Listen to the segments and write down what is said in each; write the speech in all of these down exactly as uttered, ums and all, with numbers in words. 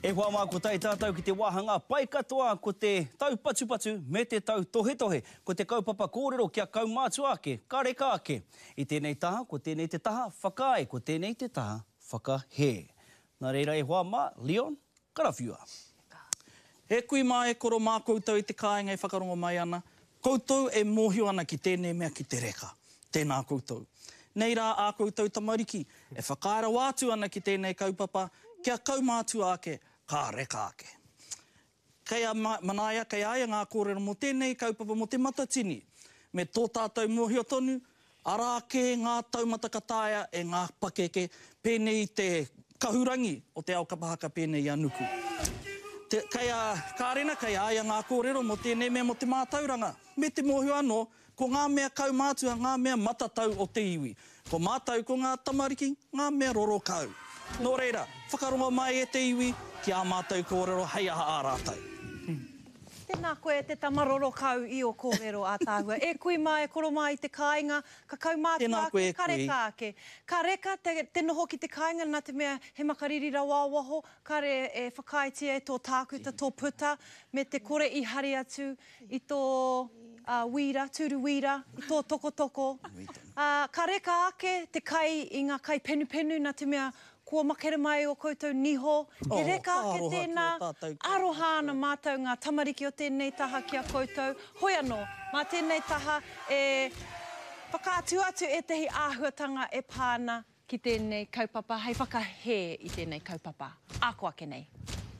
E hoa mā ko tai tātou ki te wāhanga pai katoa ko te tau patu patu me te tau tohe tohe ko te kaupapa kōrero kia kaumātu ake, ka reka ake. I tēnei taha, ko tēnei te taha, whakae, ko tēnei te taha, whakahe. Nā reira e hoa mā, Leon, karawhiua. He kui mā e koro mā koutou i te kāinga e whakarongo mai ana. Koutou e mōhio ana ki tēnei mea ki te reka. Tēnā koutou. Nei rā ā koutou tamariki, e whakaara wātu ana ki tēnei kaupapa, kia kaumātu ake, ka reka ake. Kei a manaia, kei aia ngā kōrero mō tēnei kaupapa mō te matatini. Me tō tātou mōhio tonu, ara ke ngā taumata kataia e ngā pakeke pēnei te kahurangi o te ao kapahaka pēnei anuku. Te, kei a kārena, kei aia ngā kōrero mō tēnei mea mō te mātauranga. Me te mōhio anō, ko ngā mea kaumātua, ngā mea matatau o te iwi. Ko mātau ko ngā tamariki, ngā mea roro kau. Nō reira, whakarongo mai e te iwi, ki a mātou kōrero, hei aha ā rātou. Tēnā koe te tamaroro kau i o kōrero a tāhua. E kui mai, e koro mai i te kāinga, ka kaumātu ake, e ka reka ake. Ka reka, te, te noho ki te kāinga, nā te mea he makariri rawa waho, ka re e whakaitia e tō tākuta, tō puta, me te kore i hari atu, i tō uh, wira, tūru wira, i tō toko toko. Uh, ka reka ake, te kai i ngā kai penu penu, nā te mea kua makere mai o koutou niho. He reka ake tēnā, aroha ana mātou ngā tamariki o tēnei taha ki a koutou. Hoi anō, mā tēnei taha e whakaatu atu e tehi āhuatanga e pāna ki tēnei kaupapa, hei whakahe i tēnei kaupapa. Āko ake nei.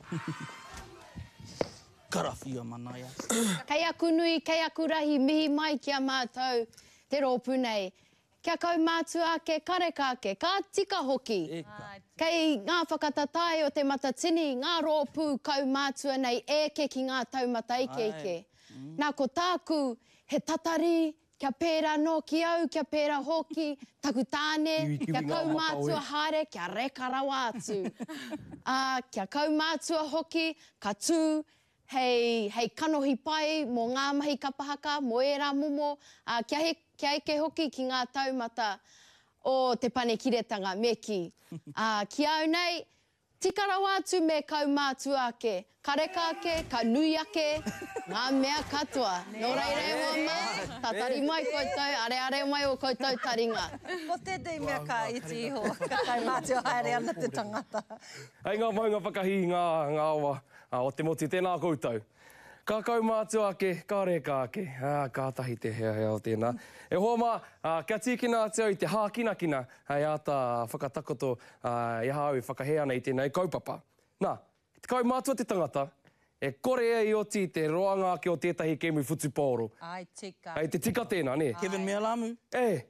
Karawhiua manaia. Kei aku nui, kei aku rahi, mihi mai ki a mātou te rōpū nei. Kia kaumātu ake, ka reka ake, ka tika hoki. Eka. Kei ngā whakatatai o te matatini, ngā rōpū kaumātua nei eke ki ngā taumata ike ike. Mm. Nā ko tāku, he tatari, kia pēra no ki au, kia pēra hoki, taku tāne, kia kaumātua haere, kia reka rawa atu. uh, kia kaumātua hoki, ka tū, hei, hei kanohi pai mō ngā mahi kapahaka, mō e rā momo, uh, kia he kia eke hoki ki ngā taumata o te pane kiretanga me ki. Uh, ki au nei, tika rawa atu me kaumātu ake, ka reka ake, ka nui ake, ngā mea katoa. Nō reire e mama, tatari mai koutou, are are mai o koutou taringa. Ko tētei mea ka iti iho, ka kaumātu haere ana te tangata. Hei ngā maunga whakahi ngā, ngā awa uh, o te moti tēnā koutou. Ka kaumātu ake, ka reka ake, ah, ka tahi te hea hea o tēnā. E hoa mā, uh, kia tīkina atu au i te hākinakina, hei ata whakatakoto uh, i hau i whakahea nei tēnei kaupapa. Nā, te kaumātua te tangata, e kore e i oti te roanga ake o tētahi kemu whutupōro. Ai, tika. Hei, te tika tēnā, ne? Kevin Mealamu. E,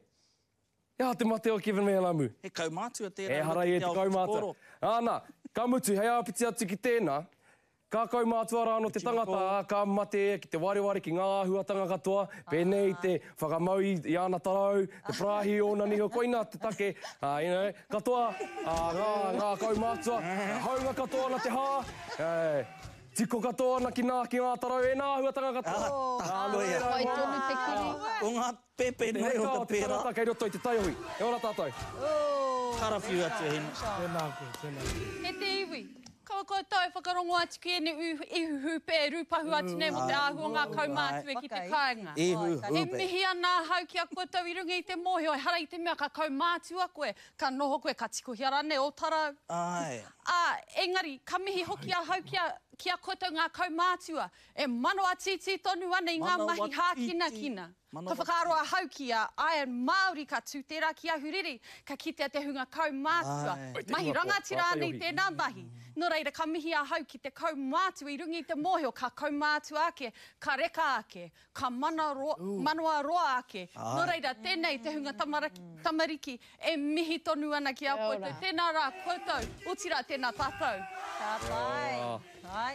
ia te mate o Kevin Mealamu. He kaumātua tērā. E harai e te kaumātua. Āna, ka mutu, hei apiti atu ki tēnā, ka kaumātua rāno te tangata, ka mate ki te wareware ki ngā āhuatanga katoa, pēnei te whakamau i ana tarau, te prahi o na niho koina te take, uh, you know, katoa, uh, ngā, ngā kaumātua, haunga katoa na te hā, uh, tiko katoa na ki ngā ki ngā tarau, e ngā āhuatanga katoa. Tāloia. Hoi tonu te kiri. O ngā pepe nei o te pēra. Tangata kei roto i te taihui. E ora tātou. Karawhiua atu hina. Tēnā koe, tēnā koe. E te iwi. Kaua koutou whakarongo atu ki ene ihu pē rūpahu atu nei mo te āhua ngā kaumātua ki te kāinga. Ihu E hupe. mihi ana hau ki a koutou i runga i te mōhio, e hara i te mea ka kaumātua koe, ka noho koe, ka tikohi arane o tarau. Ai. Ā, engari, ka mihi hoki a hau ki a, ki a koutou ngā kaumātua, e manoa titi tonu ana i ngā Manoa mahi hākina kina. Manoa Ka whakaroa hau ki a ai Māori ka tū tērā ki a huriri, ka kitea te hunga kaumātua. Ai. Mahi rangatira nei tēnā mahi. Nō reira, ka mihi a hau ki te kaumātua i rungi i te mōhio, ka kaumātua ake, ka reka ake, ka mana ro, manoa roa ake. Nō reira, tēnei te hunga tamariki, tamariki e mihi tonu ana ki a koutou. Tēnā rā koutou, utira tēnā tātou. Ka pai. Ai.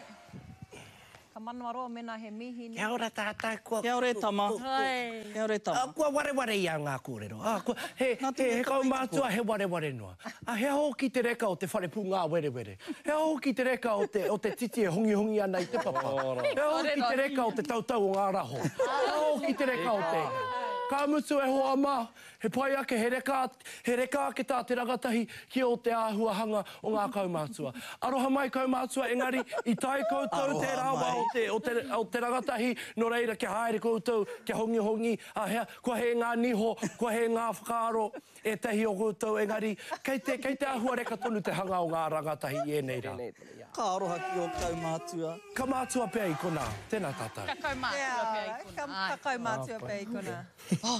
Ka manoa roa mena he mihi ni. Kia ora tātai, kua... Kia ore tama. Hai. Kia ore tama. Ah, kua wareware i a ngā kōrero. Ah, kua, he, he, he kaumātua he wareware noa. Ah, he hoki te reka o te wharepu ngā werewere. He hoki te reka o te, o te titi e hongi hongi ana i te papa. He hoki te reka o te tautau o ngā raho. He hoki te reka o te... Ka mutu e hoa mā. He pai ake, he reka, he reka ake tā te rangatahi ki o te āhuahanga o ngā kaumātua. Aroha mai kaumātua, engari, i tai koutou te rawa o te, o, te, o te rangatahi, no reira ke haere koutou, ke hongi hongi, a hea, kua he ngā niho, kua he ngā whakaaro, e tehi o koutou, engari, kei te, kei te āhua reka tonu te hanga o ngā rangatahi i enei rā. Ka aroha ki o kaumātua. Ka mātua pia i kona, tēnā tātou. Ka kaumātua pia i kuna. Ka kaumātua pia i kuna.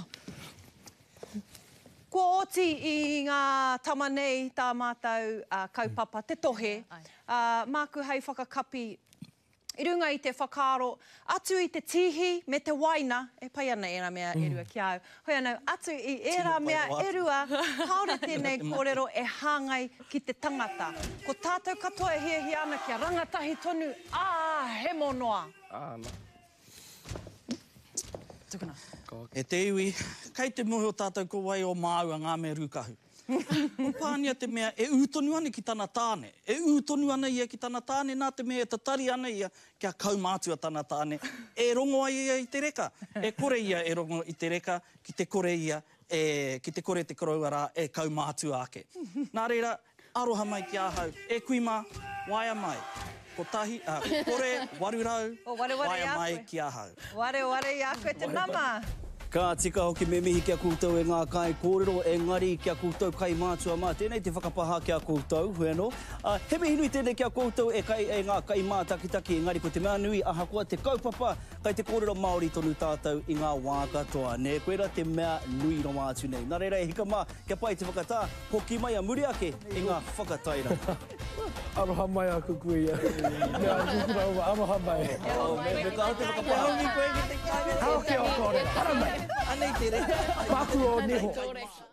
Kua oti i ngā tama nei tā mātou uh, kaupapa, te tohe, uh, māku hei whakakapi i runga i te whakaaro, atu i te tihi me te waina, e pai ana e rā mea mm. erua ki au. Hoi anau, atu i e rā mea erua, haore tēnei kōrero e hāngai ki te tangata. Ko tātou katoa e hia hia ana kia rangatahi tonu, ā, he monoa. Āna. Tukuna. E te iwi, kei te muhi o tātou ko wai o māua ngā mea rūkahu. O pānia te mea e ūtonu ana ki tana tāne. E ūtonu ana ia ki tana tāne, nā te mea e tatari ana ia kia kaumātua tana tāne. E rongo ai ia i te reka. E kore ia e rongo i te reka, ki te kore ia, e, ki te kore te korauara e kaumātua ake. Nā reira, aroha mai ki ahau. E kuima, waia mai. Ko tahi, uh, kore, warurau, O, ware, ware waia i a mai koe. ki ahau. Ware, ware i a koe te nama. Ka tika hoki me mihi kia koutou e ngā kai kōrero, e ngari kia koutou kai mātua mā tēnei, te whakapaha kia koutou, hueno. Uh, he mihi nui tēnei kia koutou e, kai, e ngā kai mā takitaki, engari ko te mea nui aha kua te kaupapa, kai te kōrero Māori tonu tātou i ngā wā katoa. Ne koera te mea nui no mātu nei. Nā reira e hika mā, kia pai te whakatā, hoki mai a muri ake i ngā whakataira. Aroha mai a kukuia. Nea, kukuraua, aroha mai. Me me ka te whakapaha. Hao ke o kore, hara mai. Anei te re. Paku o niho.